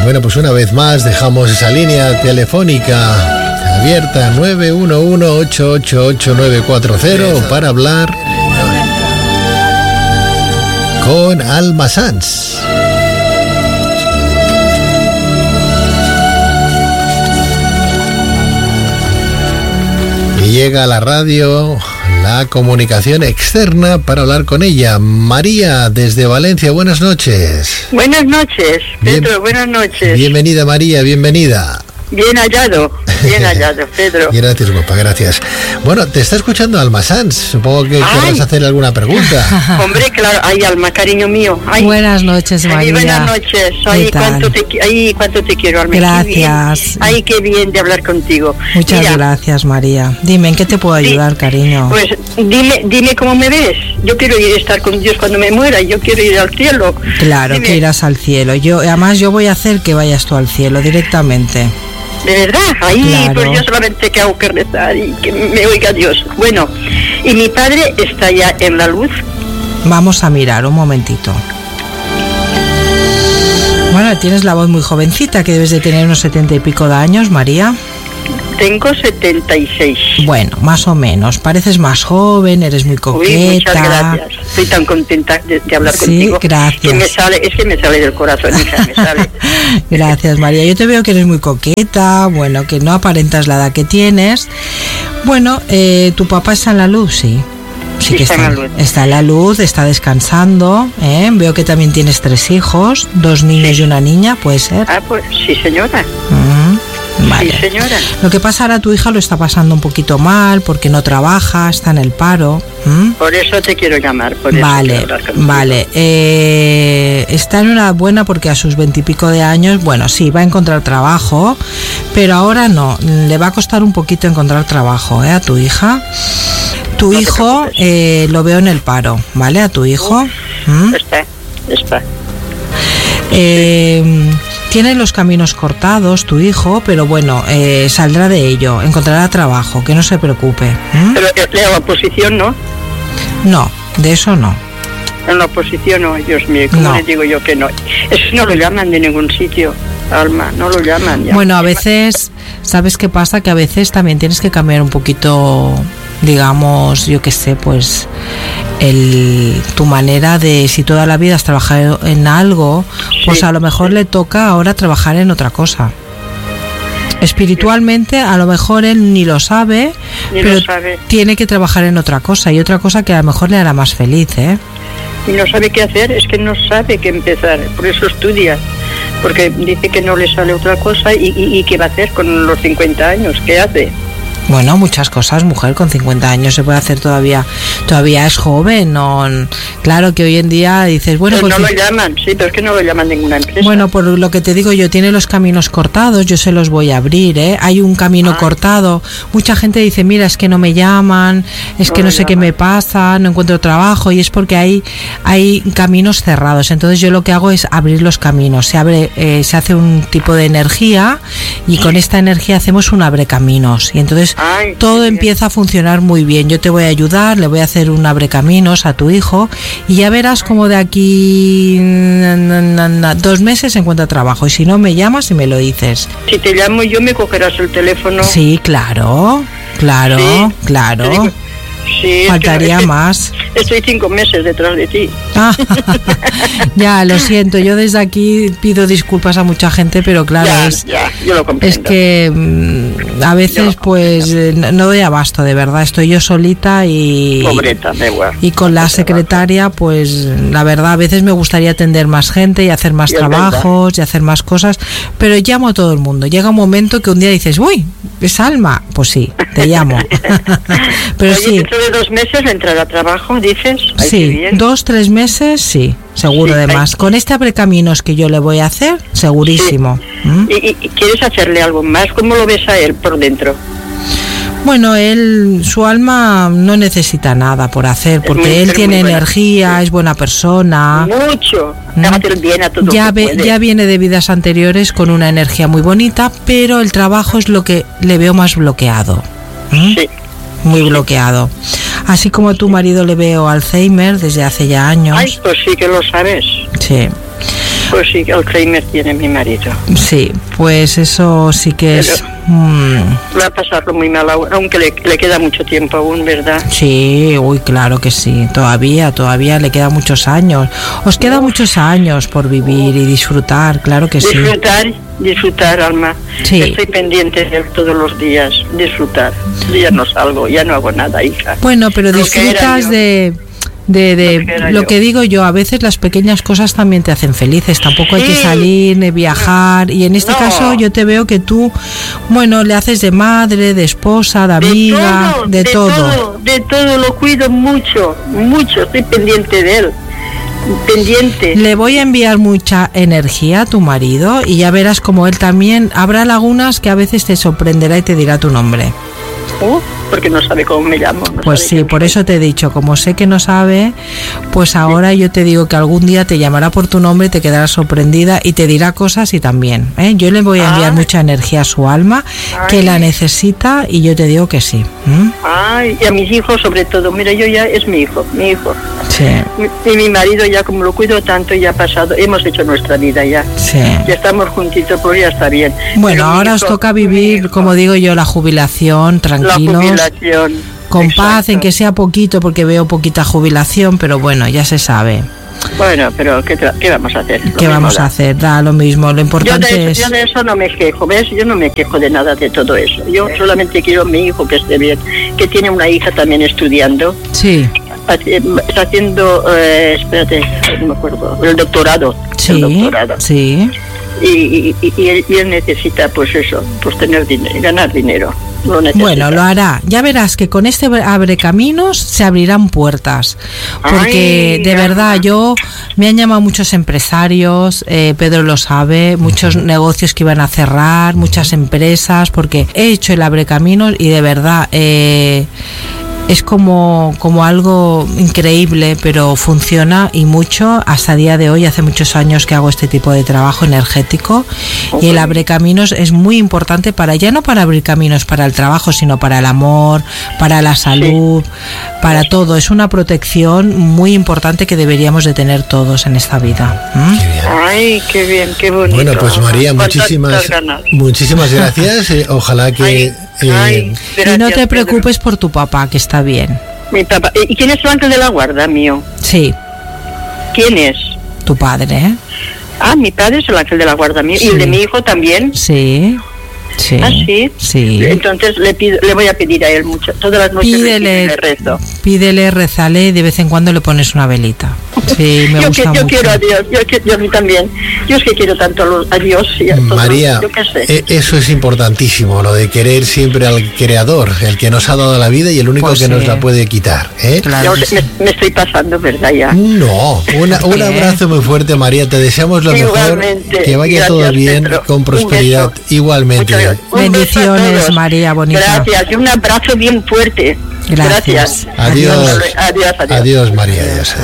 Bueno, pues una vez más dejamos esa línea telefónica abierta 911-888-940 para hablar con Alma Sanz. Y llega a la radio la comunicación externa para hablar con ella. María, desde Valencia, buenas noches. Buenas noches, Pedro, buenas noches. Bienvenida, María, bienvenida. Bien hallado, Pedro. Gracias, guapa, gracias. Bueno, te está escuchando Alma Sanz. Supongo que querrás hacer alguna pregunta. Hombre, claro. Ay, Alma, cariño mío. Ay, buenas noches, María. Ay, buenas noches. Ay, cuánto te quiero, Alma. Gracias. Ay, qué bien de hablar contigo. Muchas gracias, María. Dime, ¿en qué te puedo ayudar, cariño? Pues dime cómo me ves. Yo quiero ir a estar con Dios cuando me muera. Yo quiero ir al cielo. Claro, que irás al cielo. Además, yo voy a hacer que vayas tú al cielo directamente. ¿De verdad? Ahí, claro. Pues yo solamente que hago que rezar y que me oiga Dios. Bueno, ¿y mi padre está ya en la luz? Vamos a mirar, un momentito. Bueno, tienes la voz muy jovencita, que debes de tener unos 70 y pico de años, María. Tengo 76. Bueno, más o menos. Pareces más joven, eres muy coqueta. Uy, muchas gracias. Estoy tan contenta de hablar contigo. Sí, gracias. Que me sale del corazón, hija, me sale. Gracias, María. Yo te veo que eres muy coqueta, bueno, que no aparentas la edad que tienes. Bueno, ¿tu papá está en la luz? Sí. Sí que está en la luz. Está en la luz, está descansando, ¿eh? Veo que también tienes 3 hijos, 2 niños y una niña, ¿puede ser? Ah, pues sí, señora. Vale. Sí, señora. Lo que pasa ahora, tu hija lo está pasando un poquito mal porque no trabaja, está en el paro. Por eso te quiero llamar. Vale. Está en una buena porque a sus 20 y pico de años, bueno, sí, va a encontrar trabajo, pero ahora no, le va a costar un poquito encontrar trabajo, a tu hija. Tu hijo lo veo en el paro, ¿vale? A tu hijo. Está. Tiene los caminos cortados tu hijo, pero bueno, saldrá de ello, encontrará trabajo, que no se preocupe. Pero en la oposición no. No, de eso no. En la oposición no, Dios mío, ¿cómo le digo yo que no? Eso no lo llaman de ningún sitio, Alma, no lo llaman. Ya. Bueno, a veces, ¿sabes qué pasa? Que a veces también tienes que cambiar un poquito, digamos, yo qué sé, pues tu manera de, si toda la vida has trabajado en algo, pues a lo mejor le toca ahora trabajar en otra cosa. Espiritualmente a lo mejor él ni lo sabe, pero tiene que trabajar en otra cosa, y otra cosa que a lo mejor le hará más feliz, ¿eh? Y no sabe qué hacer, es que no sabe qué empezar, por eso estudia, porque dice que no le sale otra cosa y qué va a hacer con los 50 años, ¿qué hace? Bueno, muchas cosas, mujer, con 50 años se puede hacer todavía es joven, no, claro que hoy en día dices, bueno, pero pues no lo llaman, sí, pero es que no lo llaman ninguna empresa. Bueno, por lo que te digo yo, tiene los caminos cortados, yo se los voy a abrir, hay un camino cortado, mucha gente dice, mira, es que no me llaman, es que no sé qué me pasa, no encuentro trabajo, y es porque hay caminos cerrados, entonces yo lo que hago es abrir los caminos, se hace un tipo de energía, y con esta energía hacemos un abrecaminos, y entonces todo empieza a funcionar muy bien. Yo te voy a ayudar, le voy a hacer un abrecaminos a tu hijo y ya verás como de aquí 2 meses encuentra trabajo, y si no me llamas y me lo dices. Si te llamo yo, ¿me cogerás el teléfono? Sí, claro. Sí, faltaría más. Estoy 5 meses detrás de ti. Ya, lo siento. Yo desde aquí pido disculpas a mucha gente, pero claro, yo lo comprendo. Es que a veces pues no doy abasto, de verdad. Estoy yo solita y pobreta, y con la secretaria, pues la verdad a veces me gustaría atender más gente y hacer más trabajos y hacer más cosas, pero llamo a todo el mundo. Llega un momento que un día dices, uy, es Alma, pues sí, te llamo. Pero oye, sí, dentro de 2 meses entrará a trabajo, dices. Ay, sí, 2-3 meses, sí, seguro, sí, además. Con este abrecaminos que yo le voy a hacer, segurísimo. Sí. ¿Y quieres hacerle algo más? ¿Cómo lo ves a él por dentro? Bueno, su alma no necesita nada por hacer, porque él tiene energía, es buena persona. Mucho. Bien a todo ya viene de vidas anteriores con una energía muy bonita, pero el trabajo es lo que le veo más bloqueado. Sí. Muy bloqueado. Así como a tu marido le veo Alzheimer desde hace ya años. Ay, pues sí que lo sabes. Sí. Pues sí, Alzheimer tiene mi marido. Sí, pues eso sí que es... Va a pasarlo muy mal, aunque le queda mucho tiempo aún, ¿verdad? Sí, uy, claro que sí, todavía le quedan muchos años. Os quedan muchos años por vivir y disfrutar, claro que sí. Disfrutar, Alma. Sí. Estoy pendiente de él todos los días, disfrutar. Yo ya no salgo, ya no hago nada, hija. Bueno, pero disfrutas de lo que digo yo, a veces las pequeñas cosas también te hacen felices, tampoco hay que salir, viajar, y en este caso yo te veo que tú, bueno, le haces de madre, de esposa, de amiga, de todo. De todo, lo cuido mucho, estoy pendiente de él. Le voy a enviar mucha energía a tu marido y ya verás como él también, habrá lagunas que a veces te sorprenderá y te dirá tu nombre. Porque no sabe cómo me llamo. Pues sí, por eso te he dicho, como sé que no sabe, pues ahora yo te digo que algún día te llamará por tu nombre, te quedarás sorprendida y te dirá cosas y también. Yo le voy a enviar mucha energía a su alma, que la necesita, y yo te digo que sí. Y a mis hijos sobre todo. Mira, yo ya es mi hijo. Sí. Y mi marido ya, como lo cuido tanto, ya ha pasado, hemos hecho nuestra vida ya. Sí. Ya estamos juntitos, pues ya está bien. Bueno, pero ahora os toca vivir, como digo yo, la jubilación, tranquilos. Con paz, en que sea poquito, porque veo poquita jubilación, pero bueno, ya se sabe. Bueno, pero ¿qué vamos a hacer? ¿Qué vamos a hacer? Da lo mismo, lo importante es... Yo de eso no me quejo, ¿ves? Yo no me quejo de nada de todo eso. Yo solamente quiero a mi hijo que esté bien, que tiene una hija también estudiando. Sí. Está haciendo, espérate, no me acuerdo, el doctorado. Sí, el doctorado. Sí. Y él necesita, pues eso, pues tener dinero, ganar dinero. Bueno, lo hará. Ya verás que con este abre caminos se abrirán puertas. Porque de verdad me han llamado muchos empresarios, Pedro lo sabe, muchos negocios que iban a cerrar, muchas empresas, porque he hecho el abre caminos y de verdad es como algo increíble, pero funciona y mucho. Hasta el día de hoy, hace muchos años que hago este tipo de trabajo energético, y el abre caminos es muy importante ya no para abrir caminos para el trabajo, sino para el amor, para la salud, para todo. Es una protección muy importante que deberíamos de tener todos en esta vida. Ay, qué bien, qué bonito. Bueno, pues María, muchísimas gracias. Ojalá que... y no te preocupes por tu papá, que está bien. Mi papá. ¿Y quién es el ángel de la guarda mío? Sí. ¿Quién es? Tu padre, ¿eh? Mi padre es el ángel de la guarda mío. Sí. ¿Y el de mi hijo también? Sí. Sí. ¿Sí? Sí. Entonces le voy a pedir a él mucho. Todas las noches le rezo. Pídele, rezale, y de vez en cuando le pones una velita. Sí, me gusta mucho. Yo quiero a Dios, yo a mí también. Yo es que quiero tanto a Dios y a todos. María, eso es importantísimo, lo de querer siempre al Creador, el que nos ha dado la vida y el único que nos la puede quitar. Claro, me estoy pasando, ¿verdad? Ya. No, un abrazo muy fuerte, María. Te deseamos lo mejor, que vaya todo bien, Pedro, con prosperidad. Igualmente. Bendiciones, María, bonita. Gracias, y un abrazo bien fuerte. Gracias. Adiós. Adiós, María. Adiós.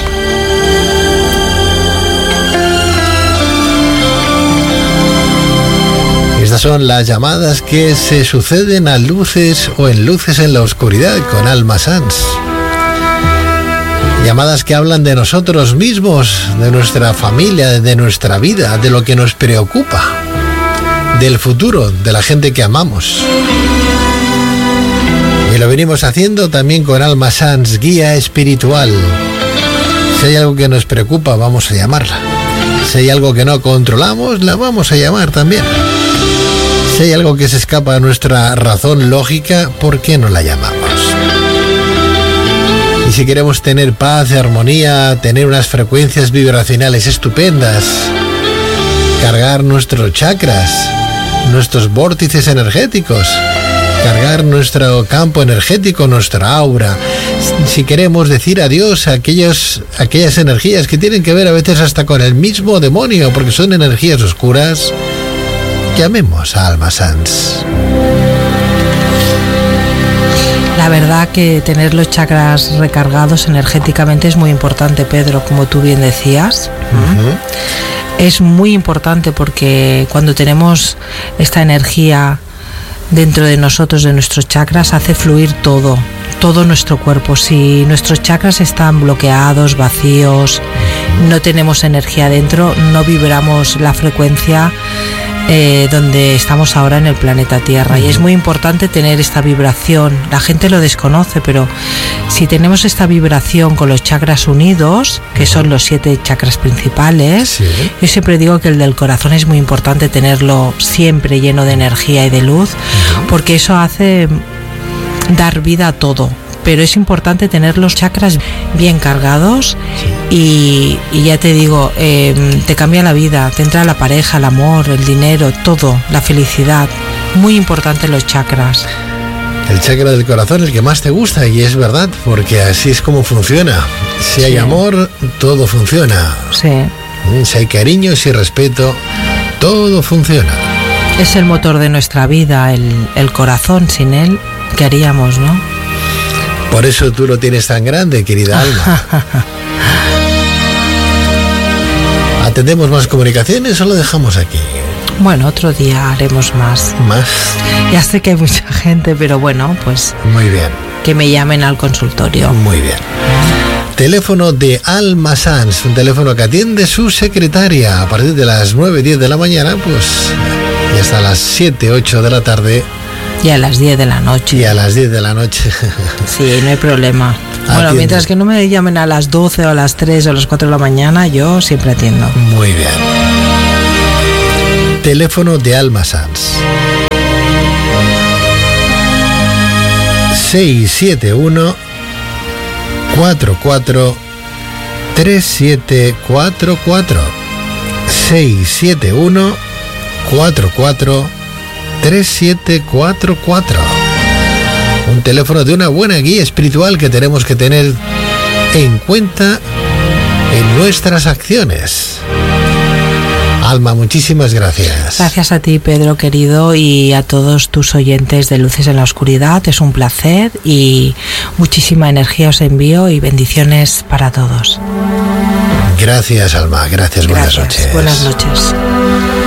Estas son las llamadas que se suceden a luces o en luces en la oscuridad con Alma Sanz. Llamadas que hablan de nosotros mismos, de nuestra familia, de nuestra vida, de lo que nos preocupa, del futuro, de la gente que amamos. Y lo venimos haciendo también con Alma Sanz, guía espiritual. Si hay algo que nos preocupa, vamos a llamarla. Si hay algo que no controlamos, la vamos a llamar también. Si hay algo que se escapa a nuestra razón lógica, ¿por qué no la llamamos? Y si queremos tener paz y armonía, tener unas frecuencias vibracionales estupendas, cargar nuestros chakras, nuestros vórtices energéticos, cargar nuestro campo energético, nuestra aura, si queremos decir adiós a aquellas energías que tienen que ver a veces hasta con el mismo demonio, porque son energías oscuras, llamemos a Alma Sanz. La verdad que tener los chakras recargados energéticamente es muy importante, Pedro, como tú bien decías. Es muy importante porque cuando tenemos esta energía dentro de nosotros, de nuestros chakras, hace fluir todo todo nuestro cuerpo. Si nuestros chakras están bloqueados, vacíos, no tenemos energía dentro, no vibramos la frecuencia donde estamos ahora en el planeta Tierra. Y es muy importante tener esta vibración. La gente lo desconoce, pero si tenemos esta vibración con los chakras unidos, que son los 7 chakras principales, Sí. yo siempre digo que el del corazón es muy importante tenerlo siempre lleno de energía y de luz, porque eso hace dar vida a todo. Pero es importante tener los chakras bien cargados y ya te digo, te cambia la vida, te entra la pareja, el amor, el dinero, todo, la felicidad. Muy importante los chakras. El chakra del corazón, el que más te gusta, y es verdad, porque así es como funciona. Si hay amor, todo funciona. Sí. Si hay cariño, si hay respeto, todo funciona. Es el motor de nuestra vida, el corazón. Sin él, ¿qué haríamos, no? Por eso tú lo tienes tan grande, querida Alma. ¿Atendemos más comunicaciones o lo dejamos aquí? Bueno, otro día haremos más. Más. Ya sé que hay mucha gente, pero bueno, pues Muy bien, que me llamen al consultorio. muy bien. Teléfono de Alma Sanz, un teléfono que atiende su secretaria a partir de las 9, 10 de la mañana, pues y hasta las 7, 8 de la tarde Y a las 10 de la noche. y a las 10 de la noche. Sí, no hay problema. Bueno, Atiende. mientras que no me llamen a las 12 o a las 3 o a las 4 de la mañana, yo siempre atiendo. Muy bien. Teléfono de Alma Sanz. 671 44 3744. 671 44 3744. Un teléfono de una buena guía espiritual que tenemos que tener en cuenta en nuestras acciones. Alma, muchísimas gracias. Gracias a ti, Pedro, querido, y a todos tus oyentes de Luces en la Oscuridad. Es un placer y muchísima energía os envío y bendiciones para todos. Gracias, Alma. Gracias. Buenas noches. Buenas noches.